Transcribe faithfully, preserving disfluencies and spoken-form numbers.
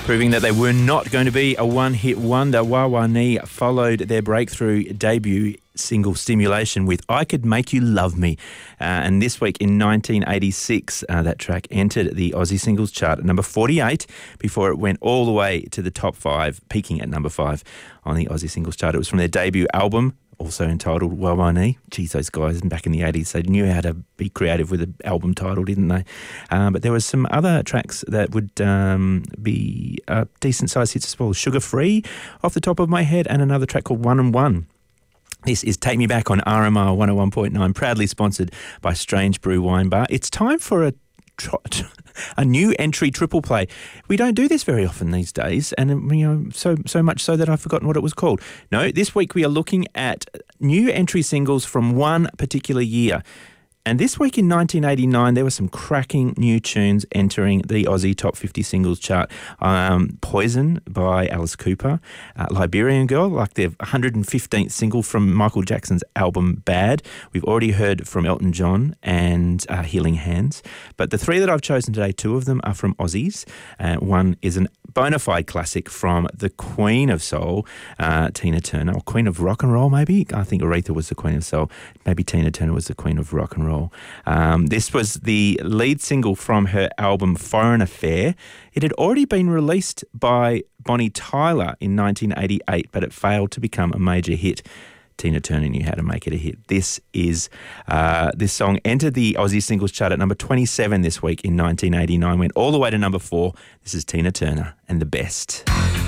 Proving that they were not going to be a one-hit wonder, Wah Wah Nee followed their breakthrough debut single Stimulation with I Could Make You Love Me. Uh, and this week in nineteen eighty-six, uh, that track entered the Aussie Singles Chart at number forty-eight before it went all the way to the top five, peaking at number five on the Aussie Singles Chart. It was from their debut album, also entitled Wah Wah Nee. Geez, those guys back in the eighties, they knew how to be creative with an album title, didn't they? Um, but there was some other tracks that would um, be uh, decent-sized hits as well. Sugar Free, off the top of my head, and another track called One and One. This is Take Me Back on R M R one oh one point nine, proudly sponsored by Strange Brew Wine Bar. It's time for a a new entry triple play. We don't do this very often these days, and you know, so so much so that I've forgotten what it was called. No, this week we are looking at new entry singles from one particular year. And this week in nineteen eighty-nine, there were some cracking new tunes entering the Aussie Top fifty Singles Chart. Um, Poison by Alice Cooper, uh, Liberian Girl, like their one hundred fifteenth single from Michael Jackson's album Bad. We've already heard from Elton John and uh, Healing Hands. But the three that I've chosen today, two of them are from Aussies. Uh, one is an bona fide classic from the Queen of Soul, uh, Tina Turner, or Queen of Rock and Roll maybe. I think Aretha was the Queen of Soul. Maybe Tina Turner was the Queen of Rock and Roll. Um, this was the lead single from her album Foreign Affair. It had already been released by Bonnie Tyler in nineteen eighty-eight, but it failed to become a major hit. Tina Turner knew how to make it a hit. This is uh, this song entered the Aussie Singles Chart at number twenty-seven this week in nineteen eighty-nine, went all the way to number four. This is Tina Turner and The Best.